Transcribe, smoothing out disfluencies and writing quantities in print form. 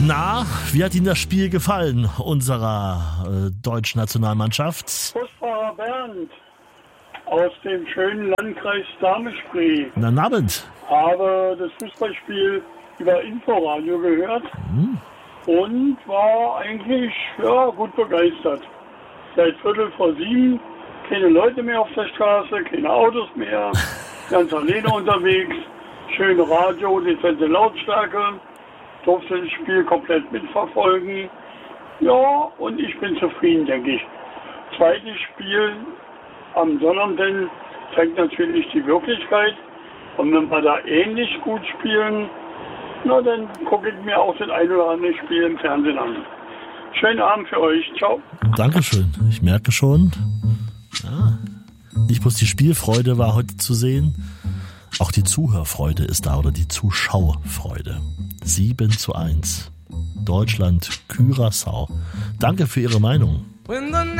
Na, wie hat Ihnen das Spiel gefallen, unserer deutschen Nationalmannschaft? Busfahrer Bernd aus dem schönen Landkreis Dahme-Spree. Guten Abend. Habe das Fußballspiel über Inforadio gehört und war eigentlich gut begeistert. Seit 6:45 keine Leute mehr auf der Straße, keine Autos mehr, ganz alleine unterwegs, schöne Radio, dezente Lautstärke, durfte das Spiel komplett mitverfolgen. Ja, und ich bin zufrieden, denke ich. Zweites Spiel am Sonnabend zeigt natürlich die Wirklichkeit. Und wenn wir da ähnlich gut spielen, dann gucke ich mir auch das ein oder andere Spiel im Fernsehen an. Schönen Abend für euch. Ciao. Dankeschön. Ich merke schon. Ja. Nicht bloß die Spielfreude war heute zu sehen, auch die Zuhörfreude ist da oder die Zuschauerfreude. 7:1. Deutschland, Curaçao. Danke für Ihre Meinung.